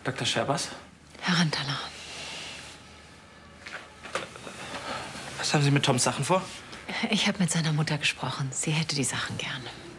Dr. Scherbers? Herr Rantala. Was haben Sie mit Toms Sachen vor? Ich habe mit seiner Mutter gesprochen. Sie hätte die Sachen gerne.